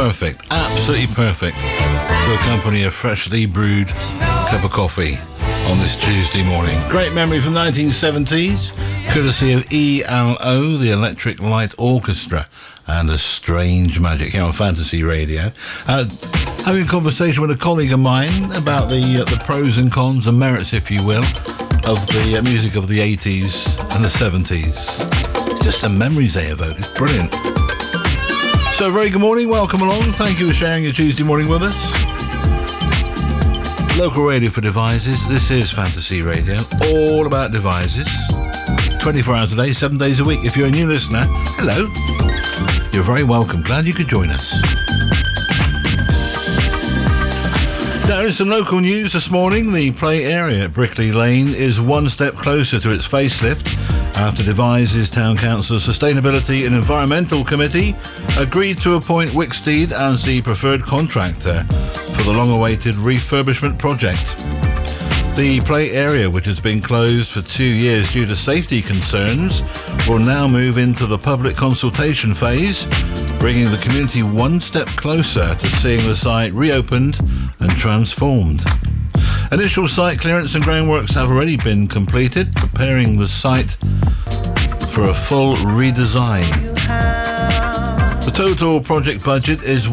perfect, absolutely perfect to accompany a freshly brewed cup of coffee on this Tuesday morning. Great memory from the 1970s, courtesy of ELO, the Electric Light Orchestra, and A Strange Magic here on Fantasy Radio. Having a conversation with a colleague of mine about the pros and cons and merits, if you will, of the music of the 80s and the 70s. It's just the memories they evoke. It's brilliant. So, very good morning. Welcome along. Thank you for sharing your Tuesday morning with us. Local radio for devices. This is Fantasy Radio. All about devices. 24 hours a day, 7 days a week. If you're a new listener, hello. You're very welcome. Glad you could join us. Now, in some local news this morning, the play area at Brickley Lane is one step closer to its facelift after Devizes Town Council Sustainability and Environmental Committee agreed to appoint Wicksteed as the preferred contractor for the long-awaited refurbishment project. The play area, which has been closed for 2 years due to safety concerns, will now move into the public consultation phase, bringing the community one step closer to seeing the site reopened and transformed. Initial site clearance and groundworks have already been completed, preparing the site for a full redesign. The total project budget is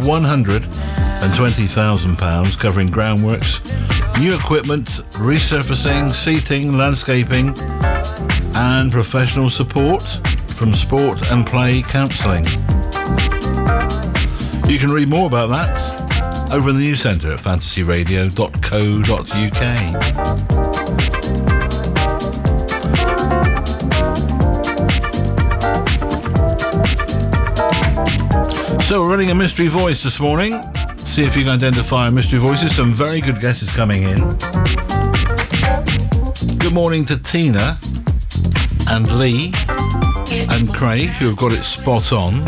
£120,000, covering groundworks, new equipment, resurfacing, seating, landscaping, and professional support from Sport and Play Counselling. You can read more about that over in the news centre at fantasyradio.co.uk. So we're running a mystery voice this morning. See if you can identify mystery voices. Some very good guesses coming in. Good morning to Tina and Lee and Craig, who have got it spot on.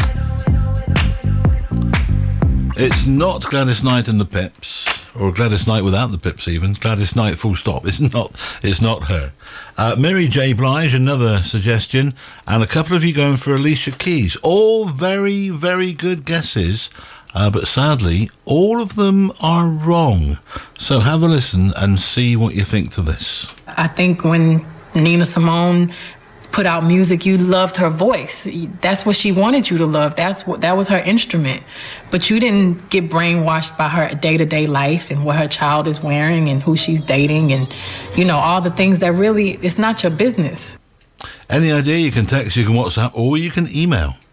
It's not Gladys Knight and the Pips, or Gladys Knight without the Pips even. Gladys Knight full stop. It's not her. Mary J. Blige, another suggestion, and a couple of you going for Alicia Keys. All very, very good guesses, but sadly, all of them are wrong. So have a listen and see what you think to this. I think when Nina Simone put out music, you loved her voice. That's what she wanted you to love. That was her instrument. But you didn't get brainwashed by her day-to-day life and what her child is wearing and who she's dating and, all the things that really, it's not your business. Any idea? You can text, you can WhatsApp, or you can email.